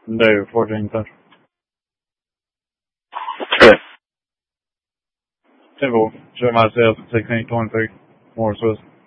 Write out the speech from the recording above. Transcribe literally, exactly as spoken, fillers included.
No, fourteen Central. Okay. ten four. Show myself, sixteen twenty-three. Morris West.